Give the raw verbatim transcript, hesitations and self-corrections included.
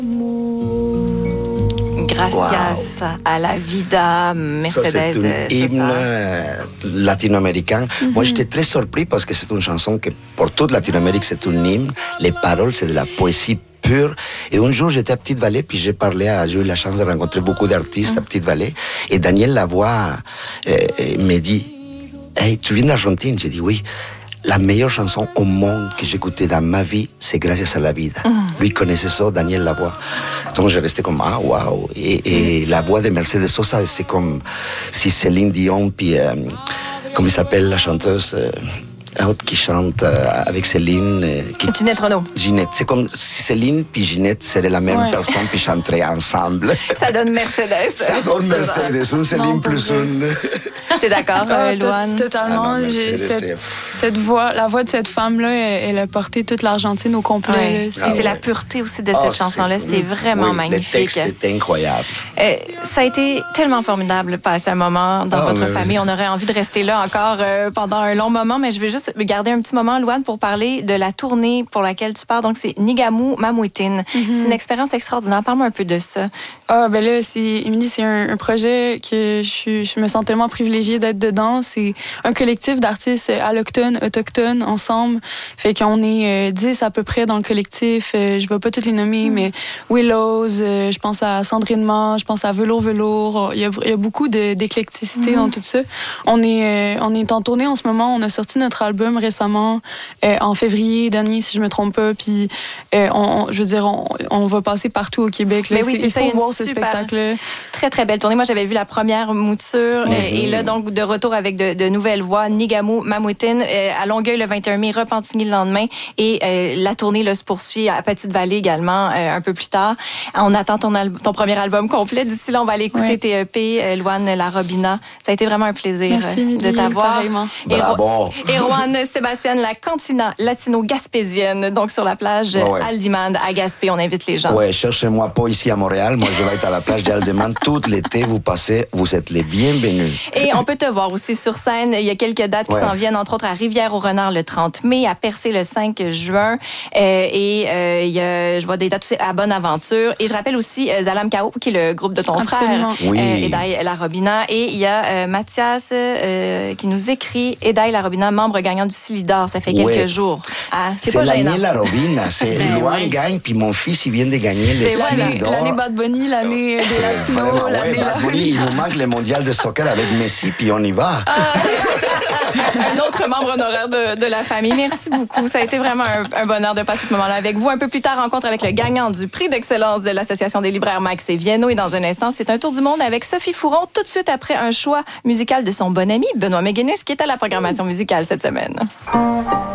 Gracias wow. a la vida, Mercedes. Ça, c'est un hymne latino-américain. Mm-hmm. Moi, j'étais très surpris parce que c'est une chanson que, pour toute Latino-Amérique, c'est un hymne. Les paroles, c'est de la poésie pure. Et un jour, j'étais à Petite-Vallée, puis j'ai parlé à, j'ai eu la chance de rencontrer beaucoup d'artistes mm-hmm. à Petite-Vallée. Et Daniel Lavoie euh, m'a dit, hey, tu viens d'Argentine? J'ai dit oui. La meilleure chanson au monde que j'ai écoutée dans ma vie, c'est Gracias a la vida. Mm. Lui connaissait ça, Daniel Lavoie. Donc j'ai resté comme, ah, waouh. Et, et la voix de Mercedes Sosa, c'est comme si Céline Dion, puis, euh, comment il s'appelle la chanteuse euh, autre qui chante euh, avec Céline. Euh, qui... Ginette Renaud. Ginette. C'est comme si Céline puis Ginette seraient la même ouais. personne puis chanteraient ensemble. Ça donne Mercedes. Ça donne Mercedes. Une Céline non, plus une. T'es d'accord, euh, Louane? Totalement. Ah non, j'ai cette, cette voix, la voix de cette femme-là, elle, elle a porté toute l'Argentine au complet. Ouais. Là, ah, et c'est ouais. la pureté aussi de cette oh, chanson-là. C'est, c'est vraiment oui, magnifique. Le texte est incroyable. Euh, ça a été tellement formidable de passer un moment dans ah, votre oui, famille. Oui. On aurait envie de rester là encore euh, pendant un long moment, mais je vais juste garder un petit moment, Louane, pour parler de la tournée pour laquelle tu pars. Donc, c'est Nigamu Mamuitin. Mm-hmm. C'est une expérience extraordinaire. Parle-moi un peu de ça. Ah, ben là, c'est, Émilie, c'est un, un projet que je, je me sens tellement privilégiée d'être dedans. C'est un collectif d'artistes allochtones, autochtones, ensemble. Fait qu'on est euh, dix à peu près dans le collectif. Euh, je vais pas toutes les nommer, mm. mais Willows, euh, je pense à Sandrine Ma, je pense à Velours Velours. Il y a, il y a beaucoup de, d'éclecticité mm. dans tout ça. On est, euh, on est en tournée en ce moment. On a sorti notre album récemment, euh, en février dernier, si je me trompe pas. Puis, euh, on, on, je veux dire, on, on va passer partout au Québec. Là. Mais oui, c'est, il ça, faut voir ce spectacle-là. Très, très belle tournée. Moi, j'avais vu la première mouture. Mm-hmm. Et, et là, donc, de retour avec de, de nouvelles voix. Nigamu Mamuitin, euh, à Longueuil le vingt et un mai, Repentigny le lendemain. Et euh, la tournée là, se poursuit à Petite-Vallée également, euh, un peu plus tard. On attend ton, al- ton premier album complet. D'ici là, on va aller écouter ouais. T E P, euh, Louane Larobina. Ça a été vraiment un plaisir Merci, euh, de t'avoir. Et, Ro- et Roanne Sébastien, la cantina latino-gaspésienne, donc sur la plage ouais. Aldimand à Gaspé. On invite les gens. Ouais, cherchez-moi pas ici à Montréal. Moi, je vais être à la plage d'Aldimand tout l'été. Vous passez, vous êtes les bienvenus. Et on peut te voir aussi sur scène. Il y a quelques dates ouais. qui s'en viennent, entre autres à Rivière-au-Renard le trente mai, à Percé le cinq juin. Euh, et euh, il y a, je vois des dates aussi à Bonaventure. Et je rappelle aussi euh, Zalam Kao, qui est le groupe de ton Absolument. frère, oui. euh, Edaï Larobina. Et il y a euh, Mathias euh, qui nous écrit, Edaï Larobina, membre gagnant du Silidor. Ça fait quelques ouais. jours. Ah, c'est, c'est pas gênant. C'est l'année Larobina. C'est ben Louane oui. gagne, puis mon fils, il vient de gagner le Silidor. L'année Bad Bunny, l'année des Latinos. L'année ouais, Bad Bunny, il nous manque le mondial de soccer avec Messi, puis on y va. Ah, un autre membre honoraire de, de la famille. Merci beaucoup. Ça a été vraiment un, un bonheur de passer ce moment-là avec vous. Un peu plus tard, rencontre avec le gagnant du prix d'excellence de l'Association des libraires Max et Vienno. Et dans un instant, c'est un tour du monde avec Sophie Fouron, tout de suite après un choix musical de son bon ami Benoît Méguinness, qui est à la programmation musicale cette semaine.